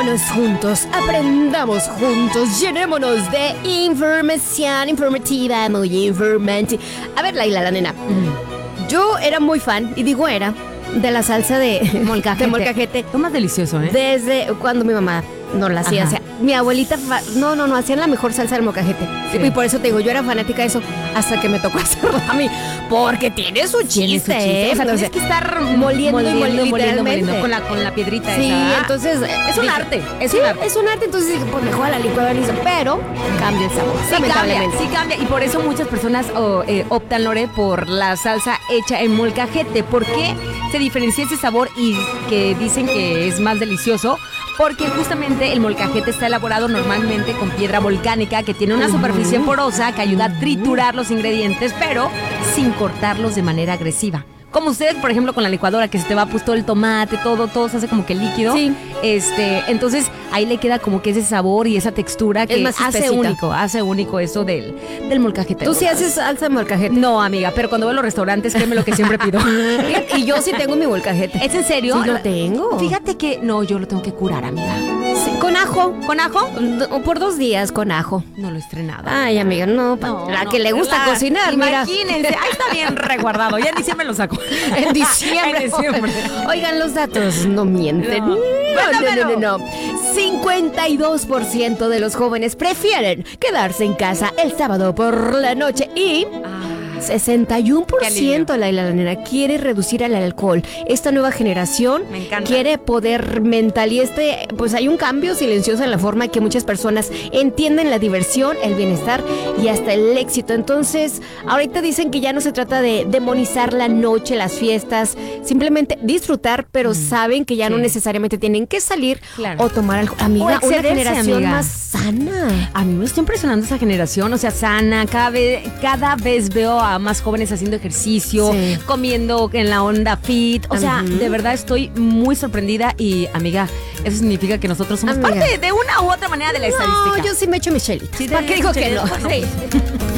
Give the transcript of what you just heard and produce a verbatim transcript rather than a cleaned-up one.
Vámonos juntos, aprendamos juntos, llenémonos de información informativa, muy informativa. A ver, Laila, la nena, mm. yo era muy fan, y digo era, de la salsa de molcajete. De molcajete. Lo más delicioso, ¿eh? Desde cuando mi mamá no la hacía. O sea, mi abuelita, fa- no, no, no, hacían la mejor salsa del molcajete. Sí. Y por eso te digo, yo era fanática de eso hasta que me tocó hacerlo a mí. Porque tiene su chiste, Tiene su chiste. ¿eh? O sea, tienes que estar moliendo, moliendo, moliendo, moliendo, moliendo con la, con la piedrita sí, esa. entonces... Es un dije, arte. Es sí, un arte. es un arte. Entonces dije, pues mejor a la licuadora liso. Pero cambia el sabor, Sí lamentablemente. cambia, sí cambia. Y por eso muchas personas oh, eh, optan, Lore, por la salsa hecha en molcajete. ¿Por qué se diferencia ese sabor y que dicen que es más delicioso? Porque justamente el molcajete está elaborado normalmente con piedra volcánica que tiene una superficie porosa que ayuda a triturar los ingredientes, pero sin cortarlos de manera agresiva. Como ustedes, por ejemplo, con la licuadora, que se te va pues todo el tomate, todo, todo se hace como que líquido. Sí. Este, entonces ahí le queda como que ese sabor y esa textura que Es más hace espesita. único, hace único eso del, del molcajete. ¿Tú sí haces salsa de molcajete? No, amiga, pero cuando voy a los restaurantes, créeme lo que siempre pido. Y yo sí tengo mi molcajete. ¿Es en serio? Sí lo tengo. Fíjate que no, yo lo tengo que curar, amiga. Sí, con ajo. ¿Con ajo? Por dos días con ajo. No lo he estrenado. Ay, amiga, no. pa- No, la no, que le gusta la- cocinar, mira. Imagínense, ahí está bien resguardado. Ya en diciembre lo saco. En diciembre. En diciembre. Oigan, los datos no mienten. No. No, no, Cuéntamelo. no, no, no. cincuenta y dos por ciento de los jóvenes prefieren quedarse en casa el sábado por la noche y... sesenta y uno por ciento, Laila, la nena, quiere reducir el alcohol. Esta nueva generación Me encanta. quiere poder mental y este, pues hay un cambio silencioso en la forma que muchas personas entienden la diversión, el bienestar y hasta el éxito. Entonces, ahorita dicen que ya no se trata de demonizar la noche, las fiestas, simplemente disfrutar, pero mm, saben que ya sí. no necesariamente tienen que salir claro. o tomar algo. Amiga, una generación amiga. más sana. A mí me está impresionando esa generación, o sea, sana. Cada vez, cada vez veo a más jóvenes haciendo ejercicio, sí. comiendo en la onda fit. O sea, uh-huh. de verdad estoy muy sorprendida y, amiga, eso significa que nosotros somos amiga. parte de una u otra manera de la no, estadística. Yo sí me echo mi chelitos. ¿Sí ¿Para qué digo que no? Sí.